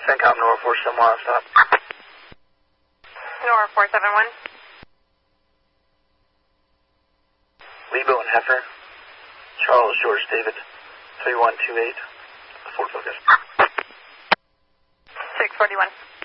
CENTCOM, Nora 471, stop. Nora 471. Lebo and Heifer. Charles, George, David. 3128. Ford Focus. 641.